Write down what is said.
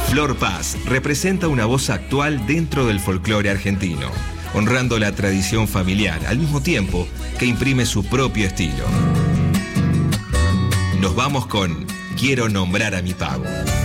Flor Paz representa una voz actual dentro del folclore argentino, honrando la tradición familiar al mismo tiempo que imprime su propio estilo. Nos vamos con Quiero nombrar a mi pago.